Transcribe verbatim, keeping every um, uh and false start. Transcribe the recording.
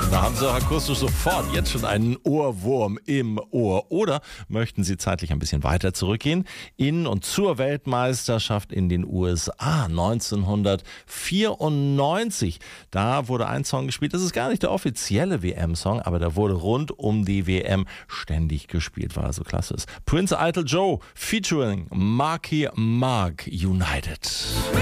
Da haben Sie auch akustisch sofort jetzt schon einen Ohrwurm im Ohr. Oder möchten Sie zeitlich ein bisschen weiter zurückgehen? In und zur Weltmeisterschaft in den U S A neunzehnhundertvierundneunzig. Da wurde ein Song gespielt, das ist gar nicht der offizielle W M-Song, aber der wurde rund um die W M ständig gespielt, weil er so klasse ist. Prince Idol Joe featuring Marky Mark, United.